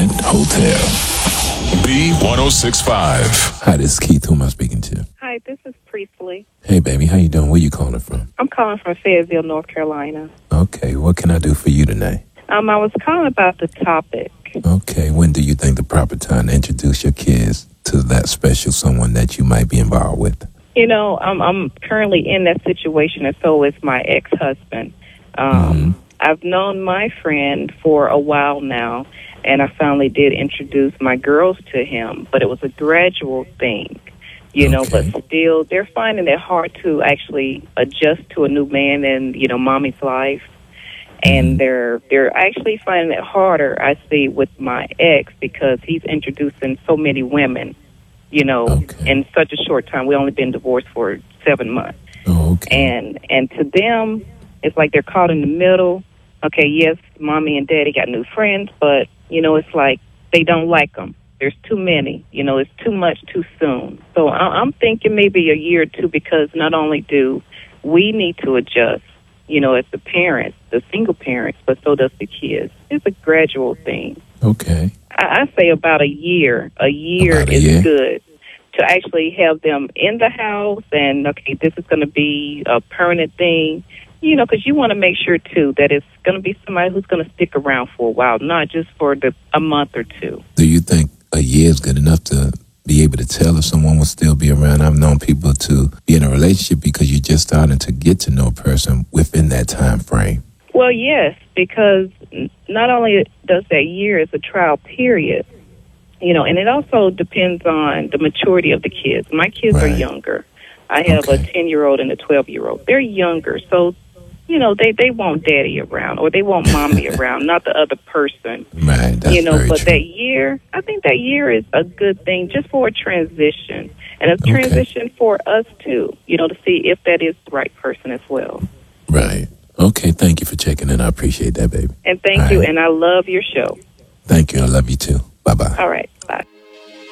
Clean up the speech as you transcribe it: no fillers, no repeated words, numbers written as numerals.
Apartment Hotel. B1065. Hi, this is Keith. Who am I speaking to? Hi, this is Priestley. Hey, baby. How you doing? Where you calling from? I'm calling from Fayetteville, North Carolina. Okay. What can I do for you tonight? I was calling about the topic. Okay. When do you think the proper time to introduce your kids to that special someone that you might be involved with? You know, I'm currently in that situation, and so is my ex-husband. I've known my friend for a while now, and I finally did introduce my girls to him, but it was a gradual thing, you know, but still they're finding it hard to actually adjust to a new man in, you know, mommy's life. And they're actually finding it harder, I see, with my ex because he's introducing so many women, you know, in such a short time. We've only been divorced for 7 months. And to them, it's like they're caught in the middle. Okay, yes, mommy and daddy got new friends, but, you know, it's like they don't like them. There's too many. You know, it's too much too soon. So I'm thinking maybe a year or two because not only do we need to adjust, you know, as the parents, the single parents, but so does the kids. It's a gradual thing. Okay. I say about a year. A year is good to actually have them in the house and, okay, this is going to be a permanent thing. You know, because you want to make sure, too, that it's going to be somebody who's going to stick around for a while, not just for a month or two. Do you think a year is good enough to be able to tell if someone will still be around? I've known people to be in a relationship because you're just starting to get to know a person within that time frame. Well, yes, because not only does that year is a trial period, you know, and it also depends on the maturity of the kids. My kids are younger. I have a 10-year-old and a 12-year-old. They're younger, so you know, they want daddy around or they want mommy around, not the other person. Right, that's you know, very but true. that year, I think that year is a good thing just for a transition. And a transition for us, too, you know, to see if that is the right person as well. Right. Okay, thank you for checking in. I appreciate that, baby. And thank you, and I love your show. Thank you. I love you, too. Bye-bye. All right, bye.